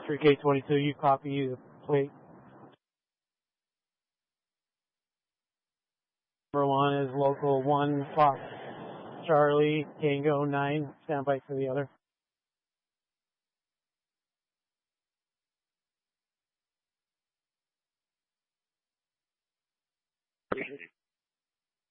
3K22, you copy the plate. Number 1 is local 1 Fox Charlie Tango 9. Stand by for the other.